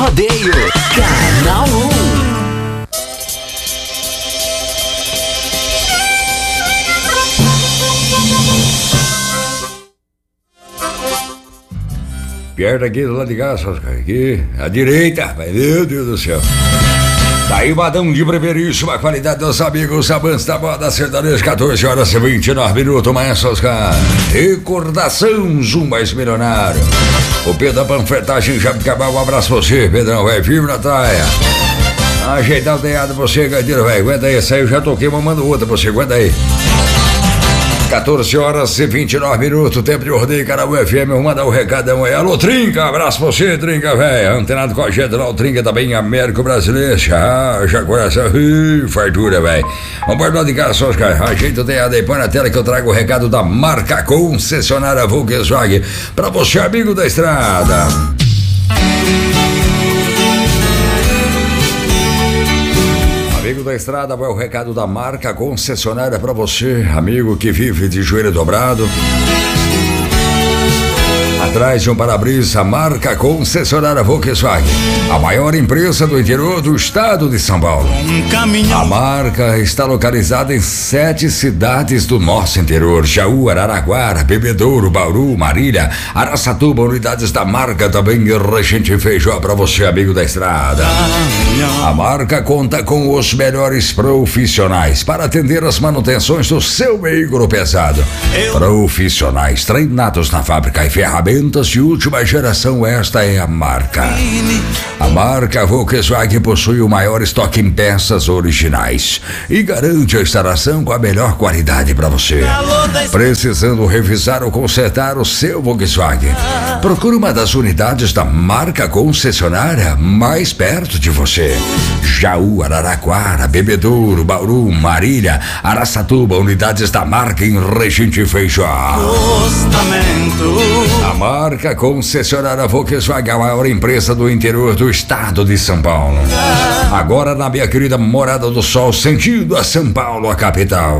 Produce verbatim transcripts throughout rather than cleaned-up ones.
Rodeio, Canal um. Perto aqui do lado de cá, aqui, à direita, meu Deus do céu. Daí, Badão de primeiríssima qualidade dos amigos amantes da moda sertaneja, catorze horas e vinte e nove minutos, mais Oscar. Recordação, Zoom mais milionário. O Pedro da Panfletagem já me acabou, um abraço pra você, Pedrão, vai firme na traia. Ajeitar o teado pra você, Gadeiro, velho, aguenta aí, essa aí eu já toquei, mamando outra pra você, aguenta aí. catorze horas e vinte e nove minutos, tempo de rodeio, Canal F M, vou mandar o um recadão aí. Alô, Trinca, abraço pra você, Trinca, velho. Antenado com a gente, lá, o Trinca também, Américo Brasileiro. Já, já conhece, ih, fartura, velho. Vamos embora de casa, Oscar. Ajeita o teado aí, põe na tela que eu trago o recado da marca concessionária Volkswagen pra você, amigo da estrada. Amigo da estrada, vai o recado da marca concessionária pra você, amigo que vive de joelho dobrado. Atrás de um para-brisa, marca concessionária Volkswagen, a maior empresa do interior do estado de São Paulo. A marca está localizada em sete cidades do nosso interior: Jaú, Araraquara, Bebedouro, Bauru, Marília, Araçatuba. Unidades da marca também em Regente Feijó para você, amigo da estrada. A marca conta com os melhores profissionais para atender as manutenções do seu veículo pesado. Profissionais treinados na fábrica e ferramentas de última geração, esta é a marca. A marca Volkswagen possui o maior estoque em peças originais e garante a instalação com a melhor qualidade para você. Precisando revisar ou consertar o seu Volkswagen? Procure uma das unidades da marca concessionária mais perto de você. Jaú, Araraquara, Bebedouro, Bauru, Marília, Araçatuba. Unidades da marca em Regente Feijó. A marca concessionária Volkswagen, a maior empresa do interior do estado de São Paulo. Agora na minha querida Morada do Sol, sentido a São Paulo, a capital.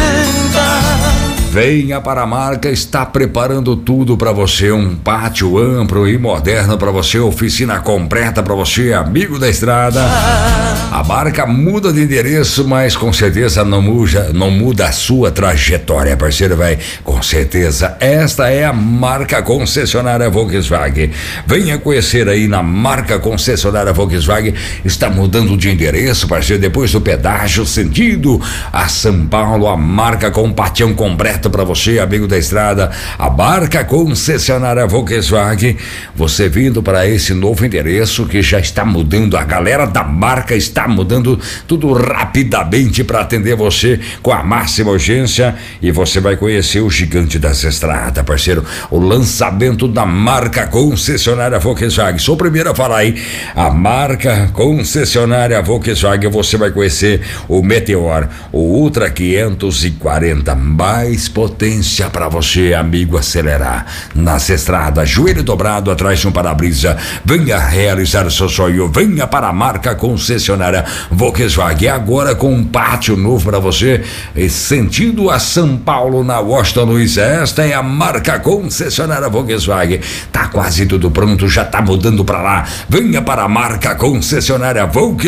Venha para a marca, está preparando tudo para você, um pátio amplo e moderno para você, oficina completa para você, amigo da estrada. A marca muda de endereço, mas com certeza não muda, não muda a sua trajetória, parceiro, vai. Com certeza, esta é a marca concessionária Volkswagen. Venha conhecer aí na marca concessionária Volkswagen. Está mudando de endereço, parceiro, depois do pedágio, sentido a São Paulo. A marca com patião completo para você, amigo da estrada. A marca concessionária Volkswagen. Você vindo para esse novo endereço que já está mudando, a galera da marca está mudando tudo rapidamente para atender você com a máxima urgência, e você vai conhecer o gigante das estradas, parceiro. O lançamento da marca concessionária Volkswagen. Sou o primeiro a falar aí. A marca concessionária Volkswagen, você vai conhecer o Meteor, o Ultra quinhentos e quarenta, mais potência para você, amigo, acelerar nas estradas, joelho dobrado atrás de um para-brisa. Venha realizar o seu sonho, venha para a marca concessionária Volkswagen, agora com um pátio novo para você, sentido a São Paulo, na Washington Luiz. Esta é a marca concessionária Volkswagen. Tá quase tudo pronto, já tá mudando para lá. Venha para a marca concessionária Volkswagen.